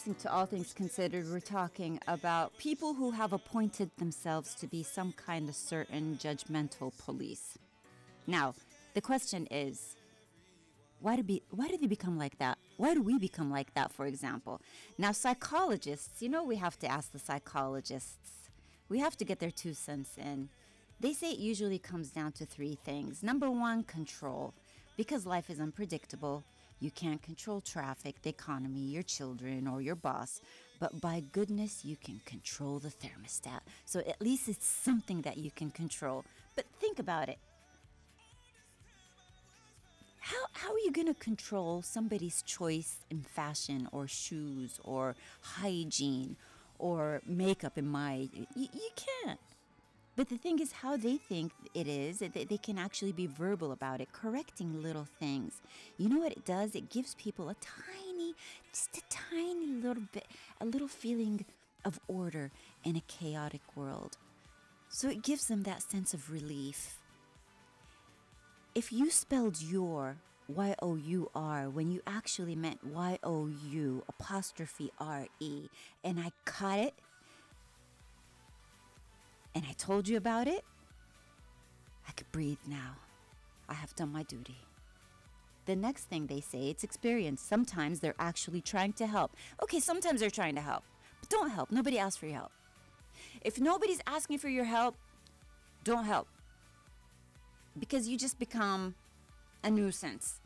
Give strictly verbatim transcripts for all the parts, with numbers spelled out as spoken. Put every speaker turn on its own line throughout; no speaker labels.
listening to All Things Considered. We're talking about people who have appointed themselves to be some kind of certain judgmental police. Now, the question is, why do be why do they become like that? Why do we become like that, for example? Now, psychologists, you know, we have to ask the psychologists. We have to get their two cents in. They say it usually comes down to three things. Number one, control. Because life is unpredictable, you can't control traffic, the economy, your children, or your boss. But by goodness, you can control the thermostat. So at least it's something that you can control. But think about it. How, how are you going to control somebody's choice in fashion or shoes or hygiene or makeup in my... You, you can't. But the thing is how they think it is, they, they can actually be verbal about it, correcting little things. You know what it does? It gives people a tiny, just a tiny little bit, a little feeling of order in a chaotic world. So it gives them that sense of relief. If you spelled your, Y O U R, when you actually meant Y O U apostrophe R E, and I caught it, and I told you about it, I could breathe now. I have done my duty. The next thing they say, it's experience. Sometimes they're actually trying to help. Okay, sometimes they're trying to help, but don't help. Nobody asks for your help. If nobody's asking for your help, don't help. Because you just become a nuisance.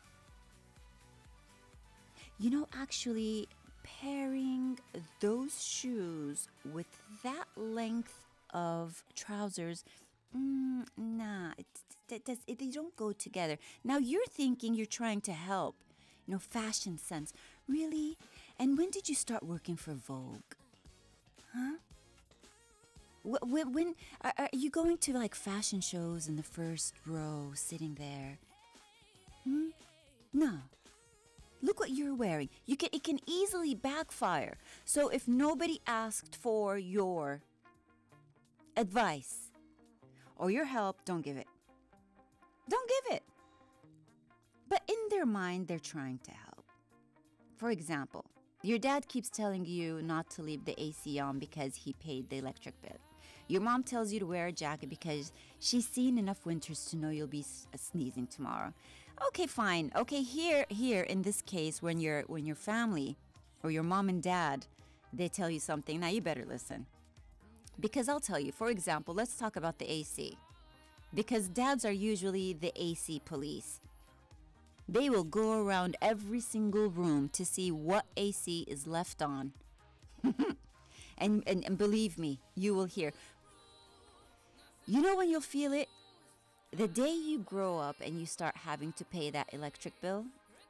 You know, actually, pairing those shoes with that length of trousers, mm, nah, it, it, it, it, they don't go together. Now you're thinking you're trying to help, you know, fashion sense. Really? And when did you start working for Vogue? Huh? When, when are, are you going to like fashion shows in the first row, sitting there? Hmm? No. Look what you're wearing. You can it can easily backfire. So if nobody asked for your advice or your help, don't give it. Don't give it. But in their mind, they're trying to help. For example, your dad keeps telling you not to leave the A C on because he paid the electric bill. Your mom tells you to wear a jacket because she's seen enough winters to know you'll be sneezing tomorrow. Okay, fine. Okay, here, here in this case, when your when your family or your mom and dad, they tell you something, now you better listen. Because I'll tell you, for example, let's talk about the A C. Because dads are usually the A C police. They will go around every single room to see what A C is left on. and, and, and believe me, you will hear. You know when you'll feel it? The day you grow up and you start having to pay that electric bill,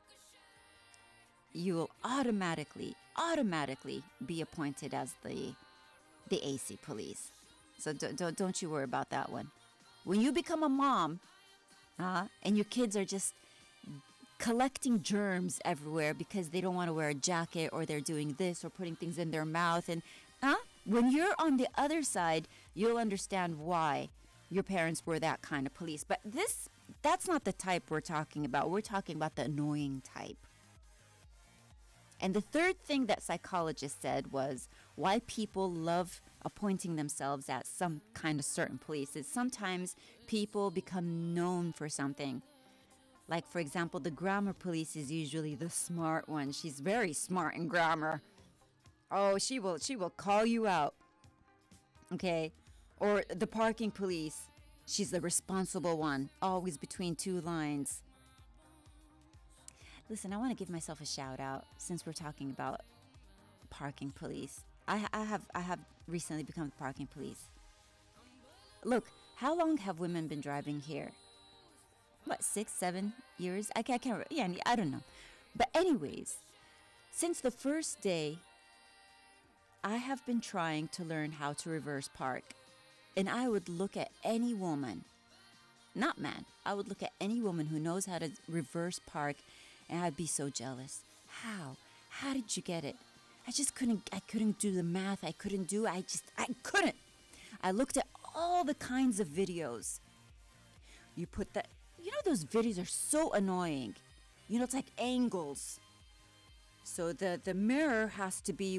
you will automatically, automatically be appointed as the the A C police. So don't, don't, don't you worry about that one. When you become a mom, uh, and your kids are just collecting germs everywhere because they don't want to wear a jacket or they're doing this or putting things in their mouth, and uh, when you're on the other side, you'll understand why your parents were that kind of police. But this, that's not the type we're talking about. We're talking about the annoying type. And the third thing that psychologists said was why people love appointing themselves as some kind of certain police is sometimes people become known for something. Like, for example, the grammar police is usually the smart one. She's very smart in grammar. Oh, she will she will call you out. Okay? Or the parking police. She's the responsible one, always between two lines. Listen, I want to give myself a shout out since we're talking about parking police. I, I have I have recently become the parking police. Look, how long have women been driving here? What, six, seven years? I can't, I can't, yeah, I don't know. But anyways, since the first day, I have been trying to learn how to reverse park. And I would look at any woman, not man, I would look at any woman who knows how to reverse park, and I'd be so jealous. How? How did you get it? I just couldn't, I couldn't do the math. I couldn't do, I just, I couldn't. I looked at all the kinds of videos. You put that, you know, those videos are so annoying. You know, it's like angles. So the, the mirror has to be